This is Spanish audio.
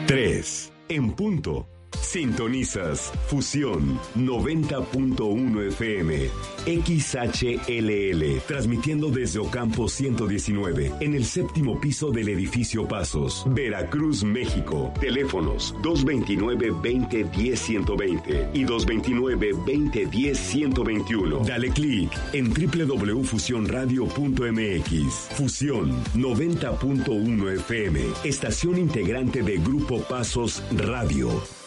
3 en punto. Sintonizas Fusión 90.1 FM, XHLL, transmitiendo desde Ocampo 119, en el séptimo piso del edificio Pasos, Veracruz, México. Teléfonos 229-2010-120 y 229-2010-121. Dale clic en www.fusionradio.mx. Fusión 90.1 FM, estación integrante de Grupo Pasos Radio.